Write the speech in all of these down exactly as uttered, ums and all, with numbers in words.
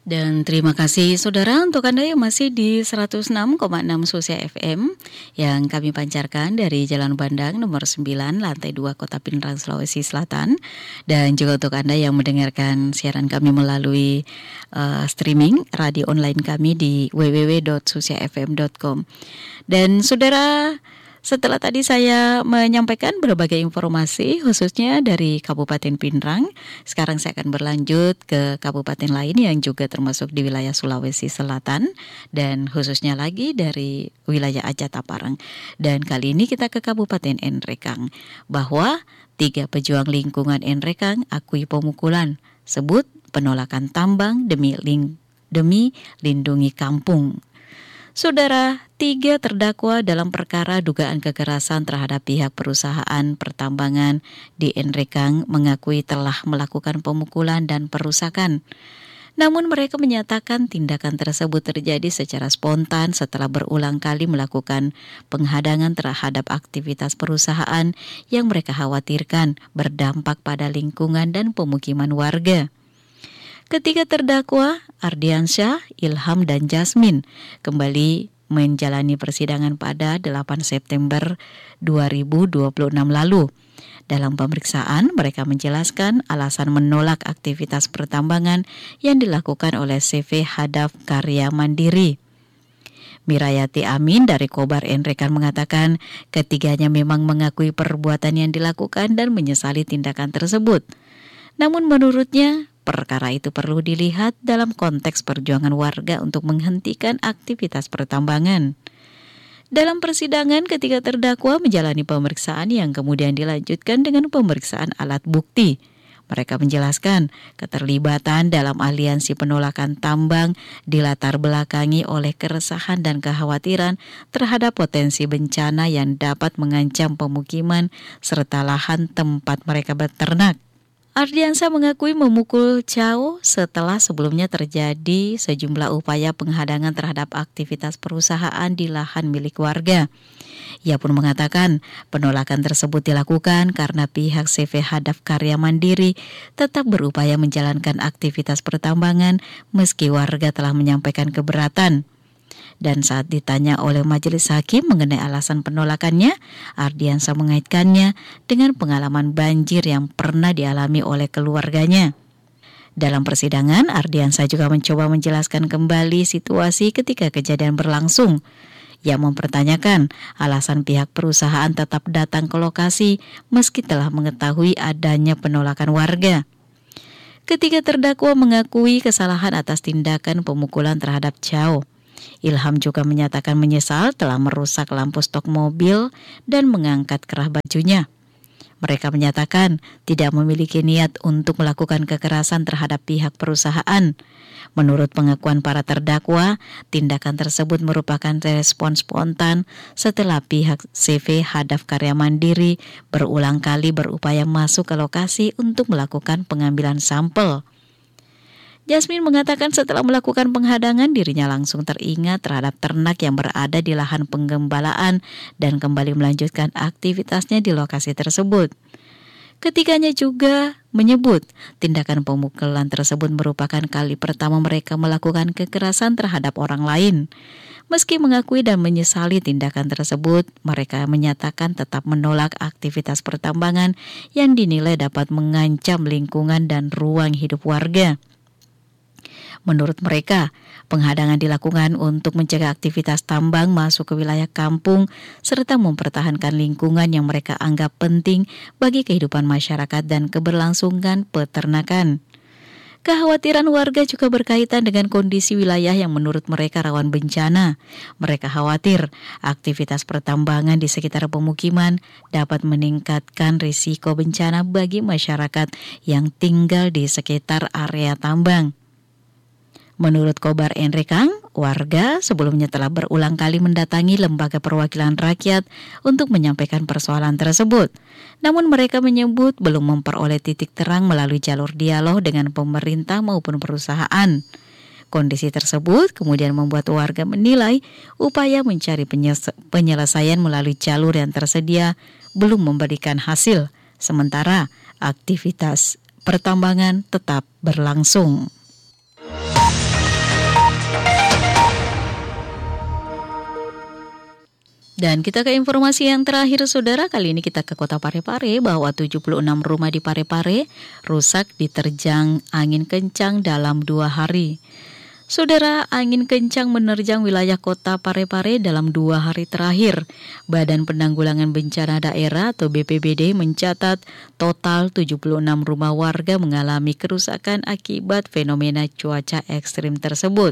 Dan terima kasih saudara untuk Anda yang masih di seratus enam koma enam Susia F M yang kami pancarkan dari Jalan Bandang nomor sembilan lantai dua Kota Pinrang, Sulawesi Selatan. Dan juga untuk Anda yang mendengarkan siaran kami melalui uh, streaming radio online kami di w w w dot susia f m dot com. Dan saudara, setelah tadi saya menyampaikan berbagai informasi khususnya dari Kabupaten Pinrang, sekarang saya akan berlanjut ke kabupaten lain yang juga termasuk di wilayah Sulawesi Selatan dan khususnya lagi dari wilayah Aceh Taparang. Dan kali ini kita ke Kabupaten Enrekang, bahwa tiga pejuang lingkungan Enrekang akui pemukulan, sebut penolakan tambang demi ling- demi lindungi kampung. Saudara, tiga terdakwa dalam perkara dugaan kekerasan terhadap pihak perusahaan pertambangan di Enrekang mengakui telah melakukan pemukulan dan perusakan. Namun mereka menyatakan tindakan tersebut terjadi secara spontan setelah berulang kali melakukan penghadangan terhadap aktivitas perusahaan yang mereka khawatirkan berdampak pada lingkungan dan pemukiman warga. Ketiga terdakwa, Ardiansyah, Ilham, dan Jasmine, kembali menjalani persidangan pada delapan September dua ribu dua puluh enam lalu. Dalam pemeriksaan, mereka menjelaskan alasan menolak aktivitas pertambangan yang dilakukan oleh C V Hadaf Karya Mandiri. Mirayati Amin dari Kobar Enrekang mengatakan ketiganya memang mengakui perbuatan yang dilakukan dan menyesali tindakan tersebut. Namun menurutnya, perkara itu perlu dilihat dalam konteks perjuangan warga untuk menghentikan aktivitas pertambangan. Dalam persidangan, ketiga terdakwa menjalani pemeriksaan yang kemudian dilanjutkan dengan pemeriksaan alat bukti. Mereka menjelaskan keterlibatan dalam aliansi penolakan tambang dilatar belakangi oleh keresahan dan kekhawatiran terhadap potensi bencana yang dapat mengancam pemukiman serta lahan tempat mereka beternak. Ardiansyah mengakui memukul Cao setelah sebelumnya terjadi sejumlah upaya penghadangan terhadap aktivitas perusahaan di lahan milik warga. Ia pun mengatakan penolakan tersebut dilakukan karena pihak C V Hadaf Karya Mandiri tetap berupaya menjalankan aktivitas pertambangan meski warga telah menyampaikan keberatan. Dan saat ditanya oleh majelis hakim mengenai alasan penolakannya, Ardiansyah mengaitkannya dengan pengalaman banjir yang pernah dialami oleh keluarganya. Dalam persidangan, Ardiansyah juga mencoba menjelaskan kembali situasi ketika kejadian berlangsung. Ia mempertanyakan alasan pihak perusahaan tetap datang ke lokasi meski telah mengetahui adanya penolakan warga. Ketiga terdakwa mengakui kesalahan atas tindakan pemukulan terhadap Cao. Ilham juga menyatakan menyesal telah merusak lampu stok mobil dan mengangkat kerah bajunya. Mereka menyatakan tidak memiliki niat untuk melakukan kekerasan terhadap pihak perusahaan. Menurut pengakuan para terdakwa, tindakan tersebut merupakan respon spontan setelah pihak C V Hadaf Karya Mandiri berulang kali berupaya masuk ke lokasi untuk melakukan pengambilan sampel. Jasmine mengatakan setelah melakukan penghadangan dirinya langsung teringat terhadap ternak yang berada di lahan penggembalaan dan kembali melanjutkan aktivitasnya di lokasi tersebut. Ketiganya juga menyebut tindakan pemukulan tersebut merupakan kali pertama mereka melakukan kekerasan terhadap orang lain. Meski mengakui dan menyesali tindakan tersebut, mereka menyatakan tetap menolak aktivitas pertambangan yang dinilai dapat mengancam lingkungan dan ruang hidup warga. Menurut mereka, penghadangan dilakukan untuk mencegah aktivitas tambang masuk ke wilayah kampung serta mempertahankan lingkungan yang mereka anggap penting bagi kehidupan masyarakat dan keberlangsungan peternakan. Kekhawatiran warga juga berkaitan dengan kondisi wilayah yang menurut mereka rawan bencana. Mereka khawatir aktivitas pertambangan di sekitar pemukiman dapat meningkatkan risiko bencana bagi masyarakat yang tinggal di sekitar area tambang. Menurut Kobar Enrekang, warga sebelumnya telah berulang kali mendatangi Lembaga Perwakilan Rakyat untuk menyampaikan persoalan tersebut. Namun mereka menyebut belum memperoleh titik terang melalui jalur dialog dengan pemerintah maupun perusahaan. Kondisi tersebut kemudian membuat warga menilai upaya mencari penyes- penyelesaian melalui jalur yang tersedia belum memberikan hasil, sementara aktivitas pertambangan tetap berlangsung. Dan kita ke informasi yang terakhir saudara, kali ini kita ke kota Parepare bahwa tujuh puluh enam rumah di Parepare rusak diterjang angin kencang dalam dua hari. Saudara, angin kencang menerjang wilayah kota Parepare dalam dua hari terakhir. Badan Penanggulangan Bencana Daerah atau B P B D mencatat total tujuh puluh enam rumah warga mengalami kerusakan akibat fenomena cuaca ekstrim tersebut.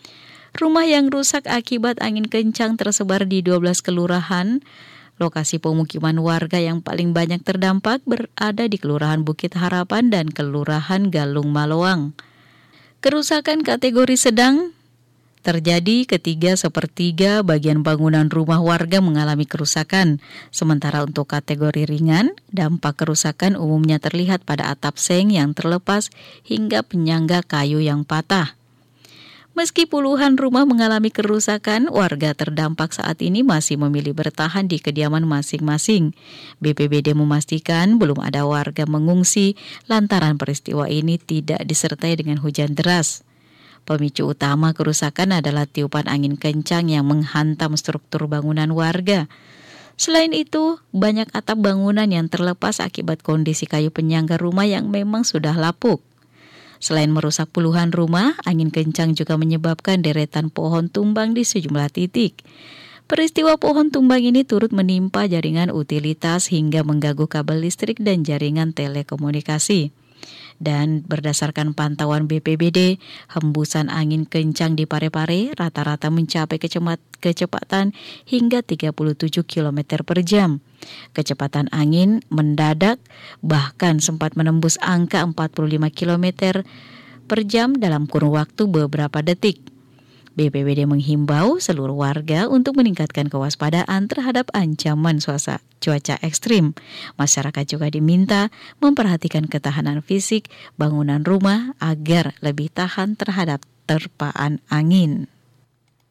Rumah yang rusak akibat angin kencang tersebar di dua belas kelurahan. Lokasi pemukiman warga yang paling banyak terdampak berada di Kelurahan Bukit Harapan dan Kelurahan Galung Maloang. Kerusakan kategori sedang terjadi ketiga sepertiga bagian bangunan rumah warga mengalami kerusakan. Sementara untuk kategori ringan, dampak kerusakan umumnya terlihat pada atap seng yang terlepas hingga penyangga kayu yang patah. Meski puluhan rumah mengalami kerusakan, warga terdampak saat ini masih memilih bertahan di kediaman masing-masing. B P B D memastikan belum ada warga mengungsi lantaran peristiwa ini tidak disertai dengan hujan deras. Pemicu utama kerusakan adalah tiupan angin kencang yang menghantam struktur bangunan warga. Selain itu, banyak atap bangunan yang terlepas akibat kondisi kayu penyangga rumah yang memang sudah lapuk. Selain merusak puluhan rumah, angin kencang juga menyebabkan deretan pohon tumbang di sejumlah titik. Peristiwa pohon tumbang ini turut menimpa jaringan utilitas hingga mengganggu kabel listrik dan jaringan telekomunikasi. Dan berdasarkan pantauan B P B D, hembusan angin kencang di Parepare rata-rata mencapai kecemat, kecepatan hingga tiga puluh tujuh kilometer per jam. Kecepatan angin mendadak bahkan sempat menembus angka empat puluh lima kilometer per jam dalam kurun waktu beberapa detik. B P B D menghimbau seluruh warga untuk meningkatkan kewaspadaan terhadap ancaman suasana cuaca ekstrim. Masyarakat juga diminta memperhatikan ketahanan fisik bangunan rumah agar lebih tahan terhadap terpaan angin.